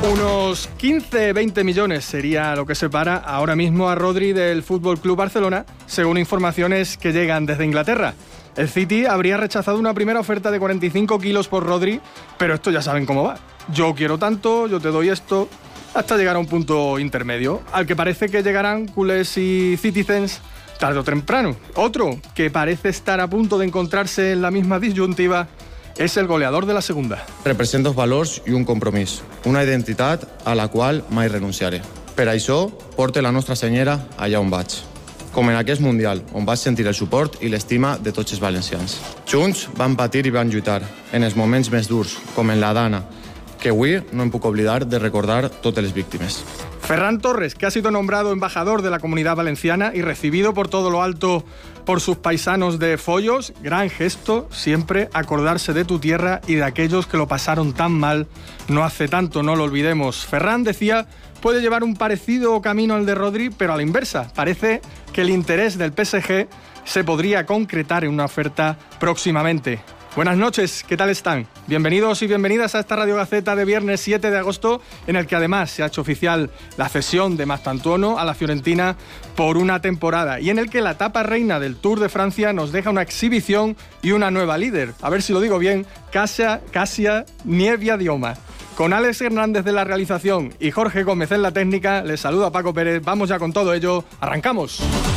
Unos 15-20 millones sería lo que separa ahora mismo a Rodri del FC Barcelona, según informaciones que llegan desde Inglaterra. El City habría rechazado una primera oferta de 45 kilos por Rodri, pero esto ya saben cómo va. Yo quiero tanto, yo te doy esto, hasta llegar a un punto intermedio, al que parece que llegarán culés y citizens tarde o temprano. Otro que parece estar a punto de encontrarse en la misma disyuntiva és el goleador de la segunda. Representa els valors i un compromís, una identitat a la qual mai renunciaré. Per això, porte la nostra senyera allà on vaig. Com en aquest Mundial, on vaig sentir el suport i l'estima de tots els valencians. Junts van patir i van lluitar, en els moments més durs, com en la Dana, que avui no em puc oblidar de recordar totes les víctimes. Ferran Torres, que ha sido nombrado embajador de la Comunidad Valenciana y recibido por todo lo alto por sus paisanos de Follos. Gran gesto, siempre acordarse de tu tierra y de aquellos que lo pasaron tan mal no hace tanto, no lo olvidemos. Ferran, decía, puede llevar un parecido camino al de Rodri, pero a la inversa. Parece que el interés del PSG se podría concretar en una oferta próximamente. Buenas noches, ¿qué tal están? Bienvenidos y bienvenidas a esta Radio Gaceta de viernes 7 de agosto, en el que además se ha hecho oficial la cesión de Mastantuono a la Fiorentina por una temporada, y en el que la etapa reina del Tour de Francia nos deja una exhibición y una nueva líder. A ver si lo digo bien, Kasia Niewiadoma. Con Alex Hernández de la realización y Jorge Gómez en la técnica, les saluda Paco Pérez. Vamos ya con todo ello, ¡arrancamos!